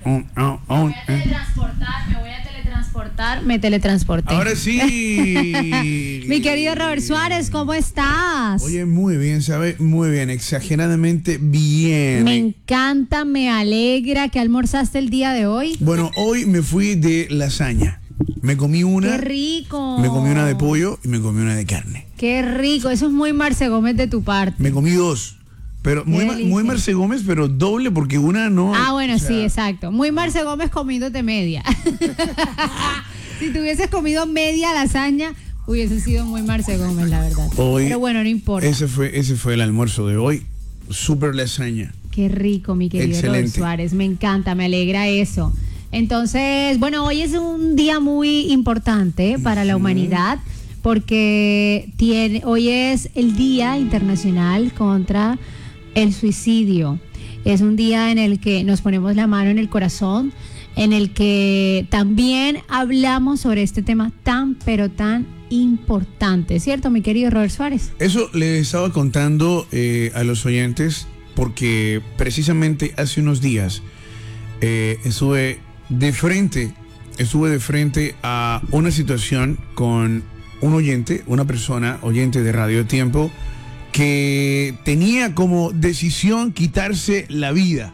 Me teletransporté. Ahora sí. Mi querido Robert Suárez, ¿cómo estás? Oye, muy bien, ¿sabe? Muy bien, exageradamente bien. Me encanta, me alegra. ¿Qué almorzaste el día de hoy? Bueno, hoy me fui de lasaña. Me comí una. ¡Qué rico! Me comí una de pollo y me comí una de carne. ¡Qué rico! Eso es muy Marce Gómez de tu parte. Me comí dos. Pero muy Marce Gómez, pero doble porque una no. Ah, bueno, sí, exacto. Muy Marce Gómez comiéndote media. Si te hubieses comido media lasaña, hubiese sido muy Marce Gómez, la verdad. Hoy, pero bueno, no importa. Ese fue el almuerzo de hoy. Súper lasaña. Qué rico, mi querido Robert Suárez. Me encanta, me alegra eso. Entonces, bueno, hoy es un día muy importante para la humanidad porque hoy es el Día Internacional contra el Suicidio. Es un día en el que nos ponemos la mano en el corazón, en el que también hablamos sobre este tema tan, pero tan importante, ¿cierto, mi querido Robert Suárez? Eso le estaba contando a los oyentes porque precisamente hace unos días estuve de frente a una situación con un oyente, una persona oyente de Radio Tiempo que tenía como decisión quitarse la vida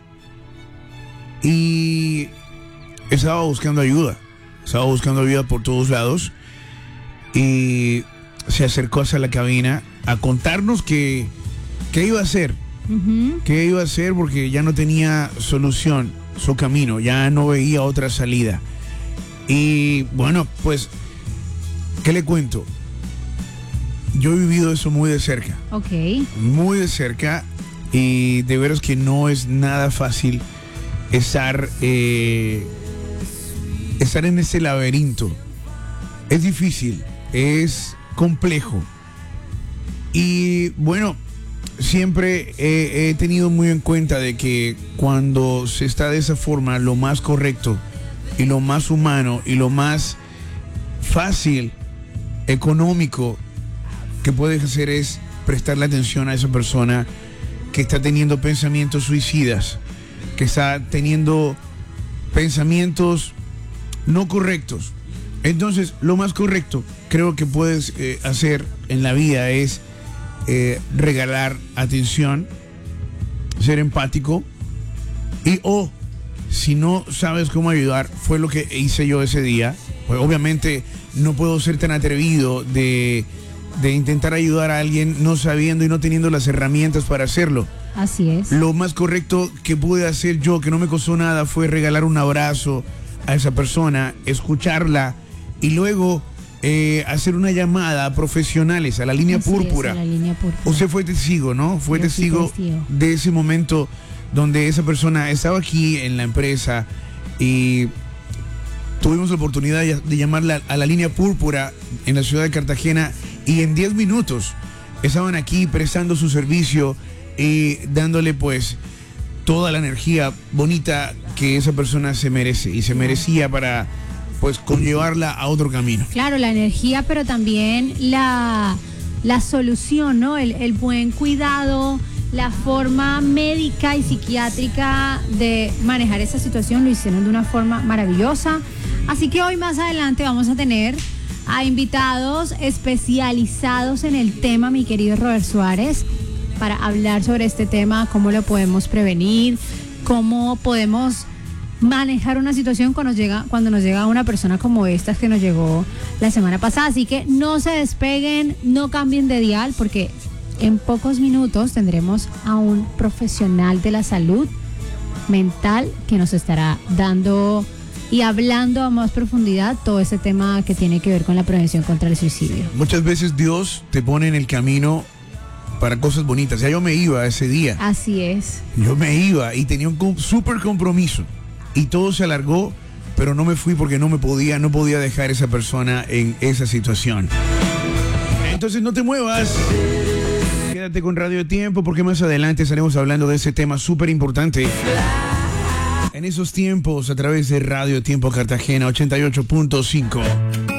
y estaba buscando ayuda por todos lados y se acercó hacia la cabina a contarnos qué iba a hacer, qué iba a hacer porque ya no tenía solución su camino, ya no veía otra salida. Y bueno, pues, ¿qué le cuento? Yo he vivido eso muy de cerca. Ok. Muy de cerca y de veras que no es nada fácil estar en ese laberinto. Es difícil, es complejo. Y bueno, siempre he tenido muy en cuenta de que cuando se está de esa forma, lo más correcto y lo más humano y lo más fácil, económico que puedes hacer es prestarle atención a esa persona que está teniendo pensamientos suicidas, que está teniendo pensamientos no correctos. Entonces, lo más correcto creo que puedes hacer en la vida es regalar atención, ser empático y si no sabes cómo ayudar, fue lo que hice yo ese día. Pues obviamente no puedo ser tan atrevido de intentar ayudar a alguien no sabiendo y no teniendo las herramientas para hacerlo. Así es. Lo más correcto que pude hacer yo, que no me costó nada, fue regalar un abrazo a esa persona, escucharla y luego hacer una llamada a profesionales, a la línea púrpura. A la línea púrpura. Usted fue testigo, ¿no? Fue testigo de ese momento donde esa persona estaba aquí en la empresa y tuvimos la oportunidad de llamarla a la línea púrpura en la ciudad de Cartagena y en 10 minutos estaban aquí prestando su servicio y dándole pues toda la energía bonita que esa persona se merece y se merecía para pues conllevarla a otro camino. Claro, la energía, pero también la solución, ¿no? El buen cuidado, la forma médica y psiquiátrica de manejar esa situación lo hicieron de una forma maravillosa. Así que hoy más adelante vamos a tener a invitados especializados en el tema, mi querido Robert Suárez, para hablar sobre este tema, cómo lo podemos prevenir, cómo podemos manejar una situación cuando nos llega una persona como esta que nos llegó la semana pasada. Así que no se despeguen, no cambien de dial, porque en pocos minutos tendremos a un profesional de la salud mental que nos estará dando y hablando a más profundidad todo ese tema que tiene que ver con la prevención contra el suicidio. Muchas veces Dios te pone en el camino para cosas bonitas. Ya yo me iba ese día. Así es. Yo me iba y tenía un súper compromiso y todo se alargó, pero no me fui porque no podía dejar a esa persona en esa situación. Entonces no te muevas. Quédate con Radio Tiempo porque más adelante estaremos hablando de ese tema súper importante. En esos tiempos, a través de Radio Tiempo Cartagena 88.5.